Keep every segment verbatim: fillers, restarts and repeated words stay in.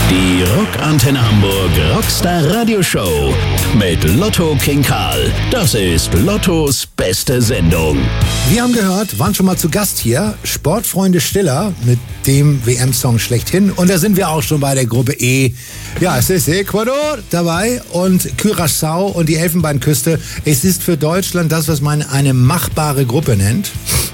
Die Rockantenne Hamburg Rockstar Radio Show mit Lotto King Karl. Das ist Lottos beste Sendung. Wir haben gehört, waren schon mal zu Gast hier, Sportfreunde Stiller mit dem W M-Song schlechthin. Und da sind wir auch schon bei der Gruppe E. Ja, es ist Ecuador dabei und Curaçao und die Elfenbeinküste. Es ist für Deutschland das, was man eine machbare Gruppe nennt.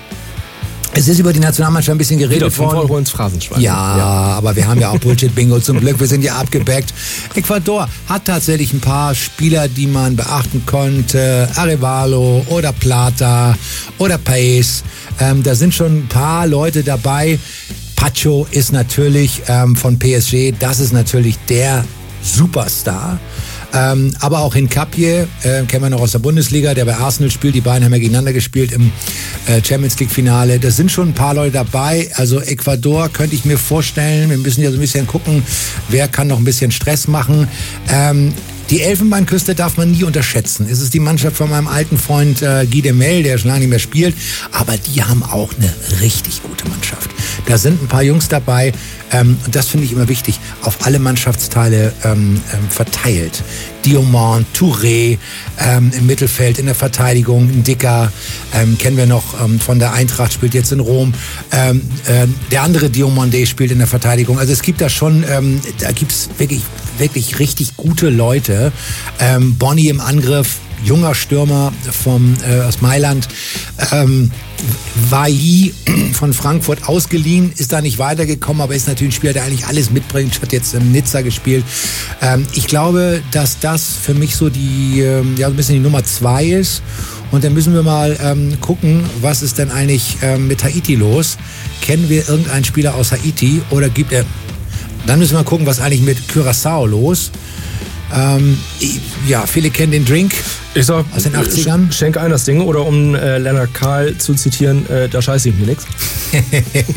Es ist über die Nationalmannschaft ein bisschen geredet worden. Euro ins Phrasenschwein. Ja, ja, aber wir haben ja auch Bullshit-Bingo zum Glück. Wir sind ja abgebackt. Ecuador hat tatsächlich ein paar Spieler, die man beachten konnte. Arevalo oder Plata oder Pace. Ähm, da sind schon ein paar Leute dabei. Pacho ist natürlich ähm, von P S G. Das ist natürlich der Superstar. Ähm, aber auch Hincapie, äh, kennen wir noch aus der Bundesliga, der bei Arsenal spielt. Die beiden haben ja gegeneinander gespielt im äh, Champions League Finale. Da sind schon ein paar Leute dabei. Also Ecuador könnte ich mir vorstellen. Wir müssen ja so ein bisschen gucken, wer kann noch ein bisschen Stress machen. Ähm, Die Elfenbeinküste darf man nie unterschätzen. Es ist die Mannschaft von meinem alten Freund äh, Guy de Mel, der schon lange nicht mehr spielt. Aber die haben auch eine richtig gute Mannschaft. Da sind ein paar Jungs dabei. Ähm, und das finde ich immer wichtig. Auf alle Mannschaftsteile ähm, ähm, verteilt. Diomand, Touré ähm, im Mittelfeld, in der Verteidigung. Ein Dicker, ähm, kennen wir noch ähm, von der Eintracht, spielt jetzt in Rom. Ähm, äh, der andere Diomandé spielt in der Verteidigung. Also es gibt da schon, ähm, da gibt es wirklich, wirklich richtig gute Leute. Ähm, Bonni im Angriff, junger Stürmer vom, äh, aus Mailand. Ähm, Vailly von Frankfurt ausgeliehen, ist da nicht weitergekommen, aber ist natürlich ein Spieler, der eigentlich alles mitbringt, hat jetzt in Nizza gespielt. Ähm, ich glaube, dass das für mich so die, ähm, ja, so ein bisschen die Nummer zwei ist. Und dann müssen wir mal ähm, gucken, was ist denn eigentlich ähm, mit Haiti los? Kennen wir irgendeinen Spieler aus Haiti oder gibt er... Dann müssen wir gucken, was eigentlich mit Curaçao los. Ähm, ja, viele kennen den Drink. Ich sag, aus den achtzigern. Schenk ein das Ding, oder um äh, Leonard Karl zu zitieren, äh, da scheiße ich mir nix.